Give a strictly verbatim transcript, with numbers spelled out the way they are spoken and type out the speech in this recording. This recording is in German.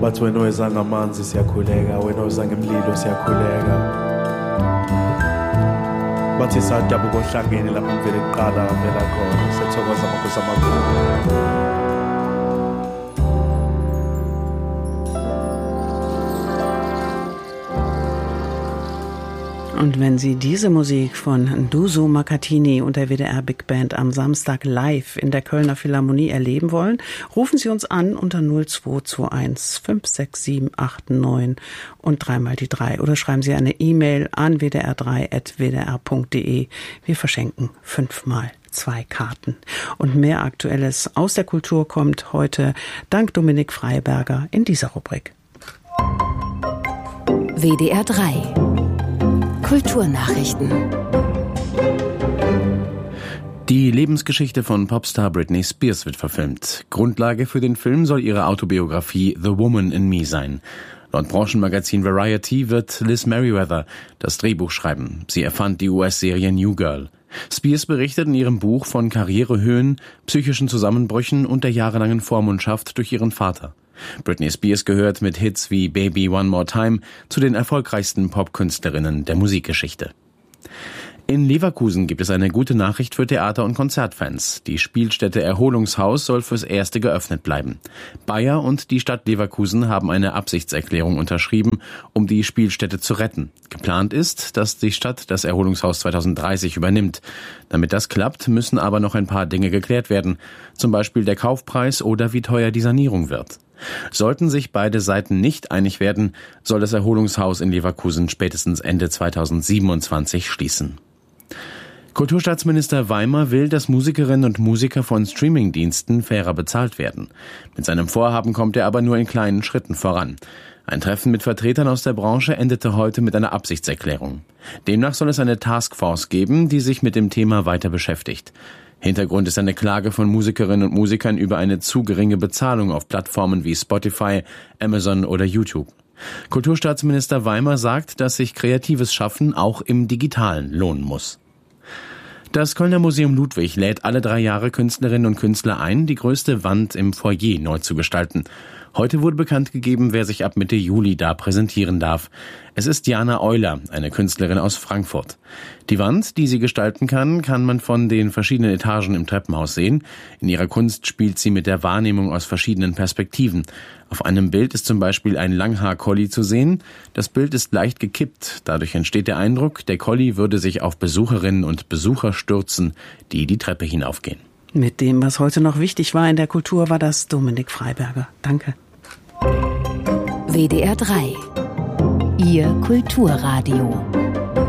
But wena wezanga amanzi siyakhuleka, wena wezanga imlilo siyakhuleka. Bathi sadabuka ohlangene lapho mvele kuqala vela khona, siyathokoza amakhosi amakhulu. Und wenn Sie diese Musik von Nduzu Makhathini und der W D R Big Band am Samstag live in der Kölner Philharmonie erleben wollen, rufen Sie uns an unter null zwei zwei eins fünf sechs sieben acht neun und dreimal die drei oder schreiben Sie eine E-Mail an w d r drei at w d r punkt d e. Wir verschenken fünfmal zwei Karten. Und mehr Aktuelles aus der Kultur kommt heute dank Dominik Freiberger in dieser Rubrik. W D R drei Kulturnachrichten. Die Lebensgeschichte von Popstar Britney Spears wird verfilmt. Grundlage für den Film soll ihre Autobiografie The Woman in Me sein. Laut Branchenmagazin Variety wird Liz Meriwether das Drehbuch schreiben. Sie erfand die U S-Serie New Girl. Spears berichtet in ihrem Buch von Karrierehöhen, psychischen Zusammenbrüchen und der jahrelangen Vormundschaft durch ihren Vater. Britney Spears gehört mit Hits wie Baby One More Time zu den erfolgreichsten Popkünstlerinnen der Musikgeschichte. In Leverkusen gibt es eine gute Nachricht für Theater- und Konzertfans. Die Spielstätte Erholungshaus soll fürs Erste geöffnet bleiben. Bayer und die Stadt Leverkusen haben eine Absichtserklärung unterschrieben, um die Spielstätte zu retten. Geplant ist, dass die Stadt das Erholungshaus zwanzig dreißig übernimmt. Damit das klappt, müssen aber noch ein paar Dinge geklärt werden. Zum Beispiel der Kaufpreis oder wie teuer die Sanierung wird. Sollten sich beide Seiten nicht einig werden, soll das Erholungshaus in Leverkusen spätestens Ende zweitausendsiebenundzwanzig schließen. Kulturstaatsminister Weimer will, dass Musikerinnen und Musiker von Streamingdiensten fairer bezahlt werden. Mit seinem Vorhaben kommt er aber nur in kleinen Schritten voran. Ein Treffen mit Vertretern aus der Branche endete heute mit einer Absichtserklärung. Demnach soll es eine Taskforce geben, die sich mit dem Thema weiter beschäftigt. Hintergrund ist eine Klage von Musikerinnen und Musikern über eine zu geringe Bezahlung auf Plattformen wie Spotify, Amazon oder YouTube. Kulturstaatsminister Weimer sagt, dass sich kreatives Schaffen auch im Digitalen lohnen muss. Das Kölner Museum Ludwig lädt alle drei Jahre Künstlerinnen und Künstler ein, die größte Wand im Foyer neu zu gestalten. Heute wurde bekannt gegeben, wer sich ab Mitte Juli da präsentieren darf. Es ist Jana Euler, eine Künstlerin aus Frankfurt. Die Wand, die sie gestalten kann, kann man von den verschiedenen Etagen im Treppenhaus sehen. In ihrer Kunst spielt sie mit der Wahrnehmung aus verschiedenen Perspektiven. Auf einem Bild ist zum Beispiel ein Langhaar-Collie zu sehen. Das Bild ist leicht gekippt. Dadurch entsteht der Eindruck, der Collie würde sich auf Besucherinnen und Besucher stürzen, die die Treppe hinaufgehen. Mit dem, was heute noch wichtig war in der Kultur, war das Dominik Freiberger. Danke. W D R drei, Ihr Kulturradio.